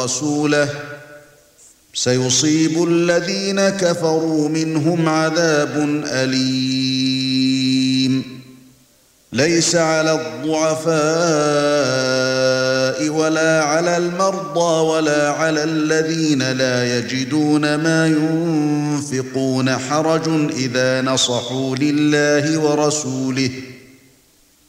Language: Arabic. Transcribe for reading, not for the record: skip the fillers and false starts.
ورسوله سيصيب الذين كفروا منهم عذاب أليم ليس على الضعفاء ولا على المرضى ولا على الذين لا يجدون ما ينفقون حرج إذا نصحوا لله ورسوله